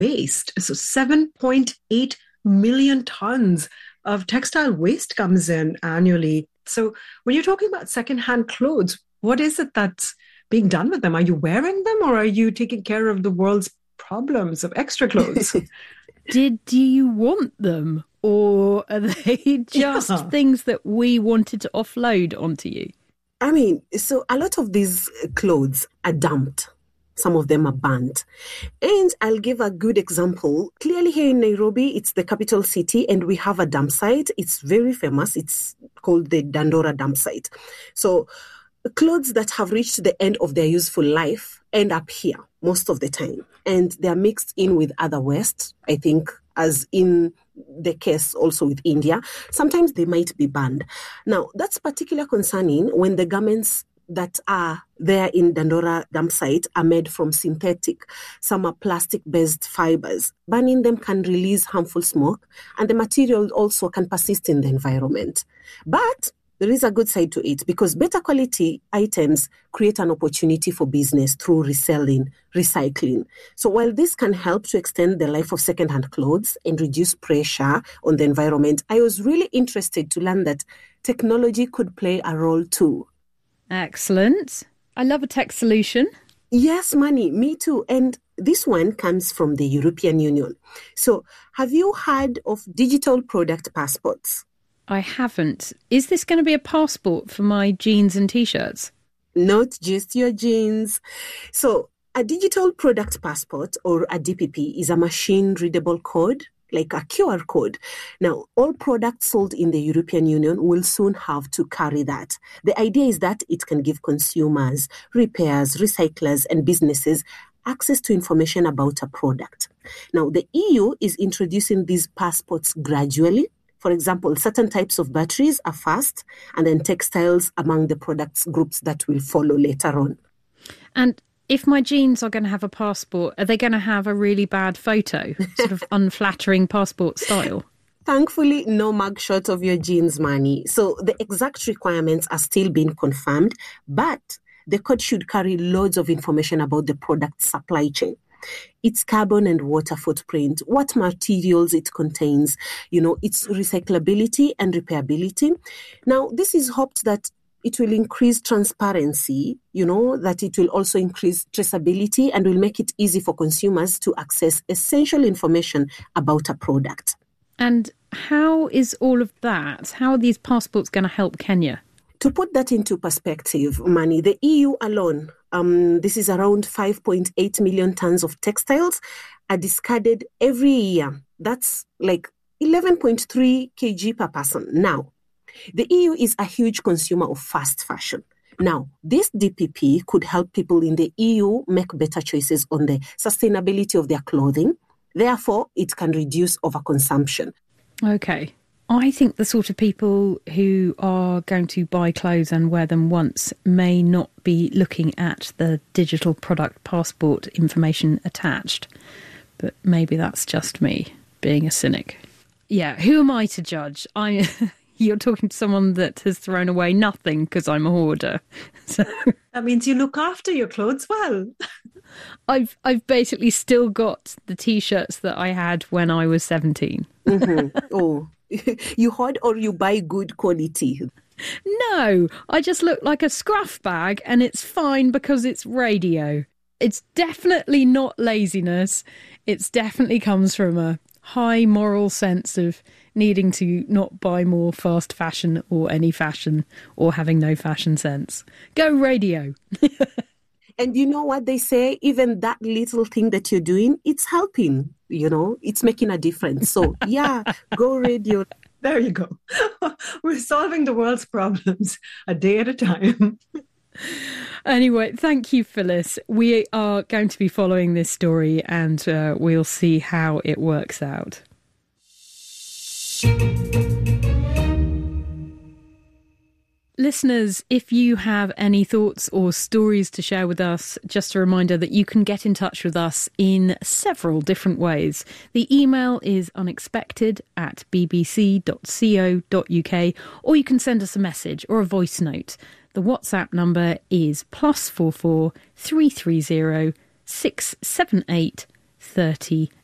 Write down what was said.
waste. So 7.8 million tons of textile waste comes in annually. So when you're talking about secondhand clothes, what is it that's being done with them? Are you wearing them, or are you taking care of the world's problems of extra clothes? Do you want them, or are they just things that we wanted to offload onto you? I mean, so a lot of these clothes are dumped. Some of them are banned. And I'll give a good example. Clearly here in Nairobi, it's the capital city, and we have a dump site. It's very famous. It's called the Dandora dump site. So clothes that have reached the end of their useful life end up here most of the time. And they're mixed in with other waste, I think, as in the case also with India. Sometimes they might be banned. Now, that's particularly concerning when the garments that are there in Dandora dump site are made from synthetic. Some are plastic-based fibers. Burning them can release harmful smoke, and the material also can persist in the environment. But there is a good side to it, because better quality items create an opportunity for business through reselling, recycling. So while this can help to extend the life of secondhand clothes and reduce pressure on the environment, I was really interested to learn that technology could play a role too. Excellent. I love a tech solution. Yes, Mani, me too. And this one comes from the European Union. So have you heard of digital product passports? I haven't. Is this going to be a passport for my jeans and T-shirts? Not just your jeans. So a digital product passport, or a DPP, is a machine-readable code, like a QR code. Now, all products sold in the European Union will soon have to carry that. The idea is that it can give consumers, repairs, recyclers, and businesses access to information about a product. Now, the EU is introducing these passports gradually. For example, certain types of batteries are first, and then textiles among the products groups that will follow later on. And if my jeans are going to have a passport, are they going to have a really bad photo, sort of unflattering passport style? Thankfully, no mugshot of your jeans, Mani. So the exact requirements are still being confirmed, but the code should carry loads of information about the product supply chain. Its carbon and water footprint, what materials it contains, its recyclability and repairability. Now, this is hoped that it will increase transparency, that it will also increase traceability and will make it easy for consumers to access essential information about a product. And how is all of that? How are these passports going to help Kenya? To put that into perspective, Mani, the EU alone, this is around 5.8 million tons of textiles, are discarded every year. That's like 11.3 kg per person. Now, the EU is a huge consumer of fast fashion. Now, this DPP could help people in the EU make better choices on the sustainability of their clothing. Therefore, it can reduce overconsumption. Okay. I think the sort of people who are going to buy clothes and wear them once may not be looking at the digital product passport information attached. But maybe that's just me being a cynic. Yeah, who am I to judge? You're talking to someone that has thrown away nothing because I'm a hoarder. So that means you look after your clothes well. I've basically still got the T-shirts that I had when I was 17. Mm-hmm. Oh. You hoard or you buy good quality? No, I just look like a scruff bag, and it's fine because it's radio. It's definitely not laziness. It's definitely comes from a high moral sense of needing to not buy more fast fashion or any fashion, or having no fashion sense. Go radio. And you know what they say? Even that little thing that you're doing, it's helping, it's making a difference. So yeah, go radio. There you go. We're solving the world's problems a day at a time. Anyway, thank you, Phyllis. We are going to be following this story, and we'll see how it works out. Listeners, if you have any thoughts or stories to share with us, just a reminder that you can get in touch with us in several different ways. The email is unexpected@bbc.co.uk, or you can send us a message or a voice note. The WhatsApp number is +44 330 678 30